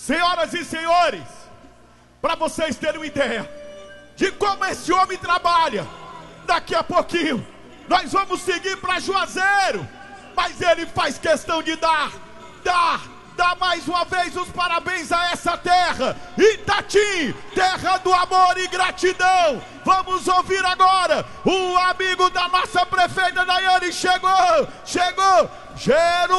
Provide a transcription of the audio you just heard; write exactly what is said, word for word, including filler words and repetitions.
Senhoras e senhores, para vocês terem uma ideia de como esse homem trabalha, daqui a pouquinho nós vamos seguir para Juazeiro, mas ele faz questão de dar, dar, dar mais uma vez os parabéns a essa terra, Itatim, terra do amor e gratidão. Vamos ouvir agora o amigo da nossa prefeita Daiane. Chegou, chegou, Gero.